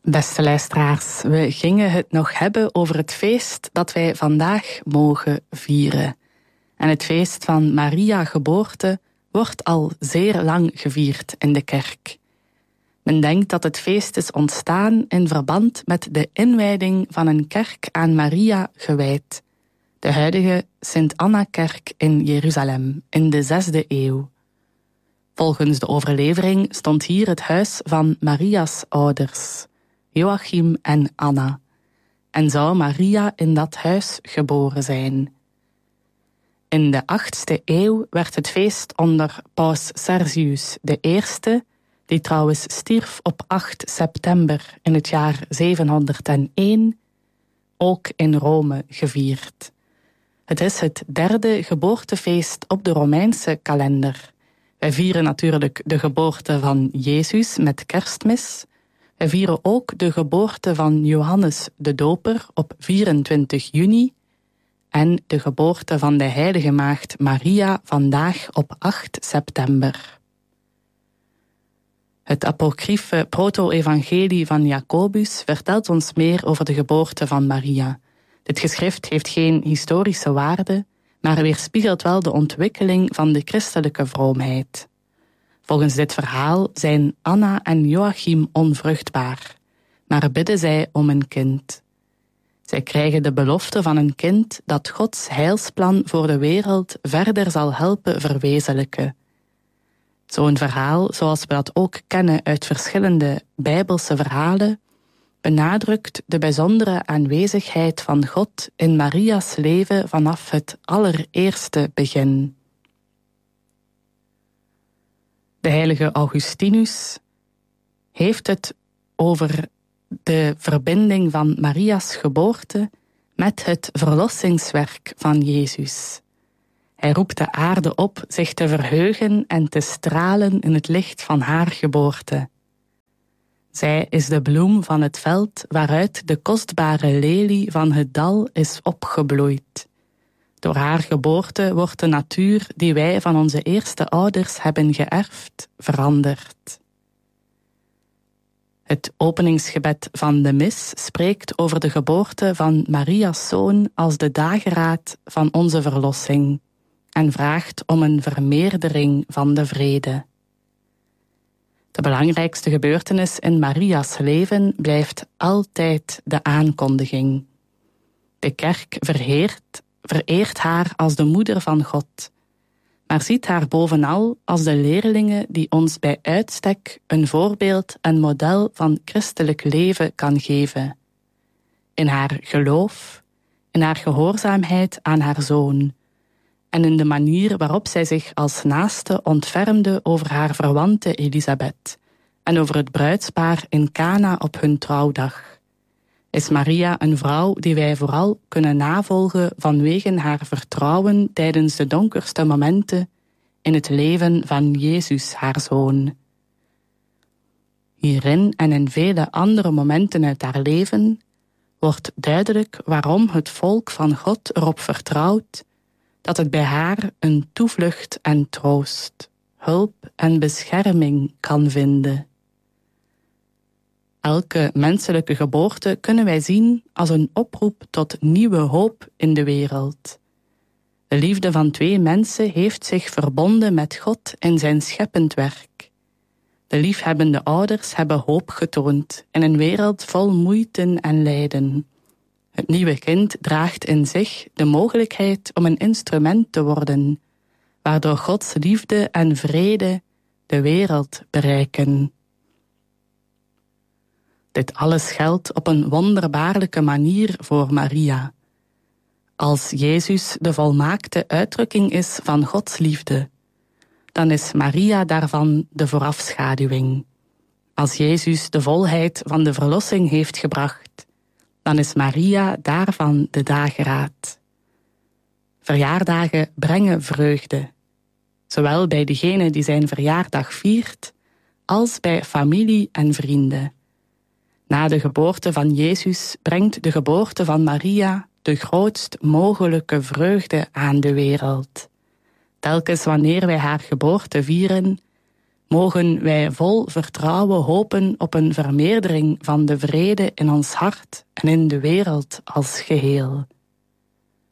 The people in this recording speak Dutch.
Beste luisteraars, we gingen het nog hebben over het feest dat wij vandaag mogen vieren. En het feest van Maria geboorte wordt al zeer lang gevierd in de kerk. Men denkt dat het feest is ontstaan in verband met de inwijding van een kerk aan Maria gewijd. De huidige Sint-Anna-kerk in Jeruzalem in de 6e eeuw. Volgens de overlevering stond hier het huis van Maria's ouders, Joachim en Anna, en zou Maria in dat huis geboren zijn. In de 8e eeuw werd het feest onder paus Sergius I, die trouwens stierf op 8 september in het jaar 701, ook in Rome gevierd. Het is het 3e geboortefeest op de Romeinse kalender. Wij vieren natuurlijk de geboorte van Jezus met kerstmis. Wij vieren ook de geboorte van Johannes de Doper op 24 juni en de geboorte van de heilige maagd Maria vandaag op 8 september. Het apocryfe proto-evangelie van Jacobus vertelt ons meer over de geboorte van Maria. Dit geschrift heeft geen historische waarde, maar weerspiegelt wel de ontwikkeling van de christelijke vroomheid. Volgens dit verhaal zijn Anna en Joachim onvruchtbaar, maar bidden zij om een kind. Zij krijgen de belofte van een kind dat Gods heilsplan voor de wereld verder zal helpen verwezenlijken. Zo'n verhaal, zoals we dat ook kennen uit verschillende Bijbelse verhalen, benadrukt de bijzondere aanwezigheid van God in Maria's leven vanaf het allereerste begin. De heilige Augustinus heeft het over de verbinding van Maria's geboorte met het verlossingswerk van Jezus. Hij roept de aarde op zich te verheugen en te stralen in het licht van haar geboorte. Zij is de bloem van het veld waaruit de kostbare lelie van het dal is opgebloeid. Door haar geboorte wordt de natuur die wij van onze eerste ouders hebben geërfd, veranderd. Het openingsgebed van de mis spreekt over de geboorte van Maria's zoon als de dageraad van onze verlossing en vraagt om een vermeerdering van de vrede. De belangrijkste gebeurtenis in Maria's leven blijft altijd de aankondiging. De kerk vereert haar als de moeder van God, maar ziet haar bovenal als de leerlinge die ons bij uitstek een voorbeeld en model van christelijk leven kan geven. In haar geloof, in haar gehoorzaamheid aan haar zoon en in de manier waarop zij zich als naaste ontfermde over haar verwante Elisabeth en over het bruidspaar in Cana op hun trouwdag. Is Maria een vrouw die wij vooral kunnen navolgen vanwege haar vertrouwen tijdens de donkerste momenten in het leven van Jezus, haar zoon. Hierin en in vele andere momenten uit haar leven wordt duidelijk waarom het volk van God erop vertrouwt dat het bij haar een toevlucht en troost, hulp en bescherming kan vinden. Elke menselijke geboorte kunnen wij zien als een oproep tot nieuwe hoop in de wereld. De liefde van 2 mensen heeft zich verbonden met God in zijn scheppend werk. De liefhebbende ouders hebben hoop getoond in een wereld vol moeite en lijden. Het nieuwe kind draagt in zich de mogelijkheid om een instrument te worden, waardoor Gods liefde en vrede de wereld bereiken. Dit alles geldt op een wonderbaarlijke manier voor Maria. Als Jezus de volmaakte uitdrukking is van Gods liefde, dan is Maria daarvan de voorafschaduwing. Als Jezus de volheid van de verlossing heeft gebracht, dan is Maria daarvan de dageraad. Verjaardagen brengen vreugde, zowel bij degene die zijn verjaardag viert, als bij familie en vrienden. Na de geboorte van Jezus brengt de geboorte van Maria de grootst mogelijke vreugde aan de wereld. Telkens wanneer wij haar geboorte vieren, mogen wij vol vertrouwen hopen op een vermeerdering van de vrede in ons hart en in de wereld als geheel.